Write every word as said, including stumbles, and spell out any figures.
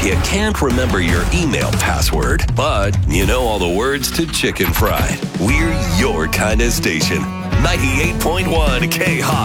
You can't remember your email password, but you know all the words to chicken fried. We're your kind of station. ninety-eight point one K-Hot.